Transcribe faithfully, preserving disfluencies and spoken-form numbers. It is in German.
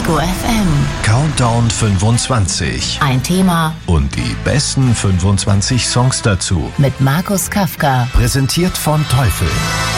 Ego F M. Countdown fünfundzwanzig. Ein Thema Und die besten fünfundzwanzig Songs dazu. mit Markus Kafka. Präsentiert von Teufel.